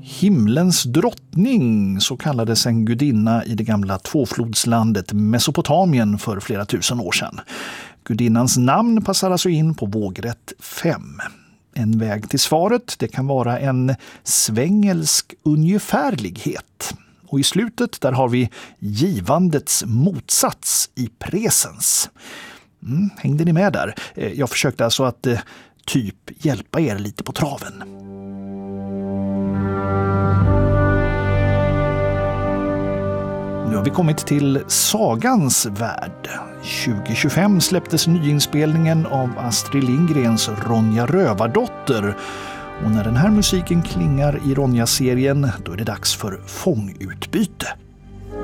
Himlens drottning, så kallades en gudinna i det gamla tvåflodslandet Mesopotamien för flera tusen år sedan. Gudinnans namn passar alltså in på vågrätt 5. En väg till svaret, det kan vara en svängelsk ungefärlighet. Och i slutet där har vi givandets motsats i presens. Hängde ni med där? Jag försökte alltså att typ hjälpa er lite på traven. Nu har vi kommit till sagans värld. 2025 släpptes nyinspelningen av Astrid Lindgrens Ronja Rövardotter. Och när den här musiken klingar i Ronja-serien, då är det dags för fångutbyte.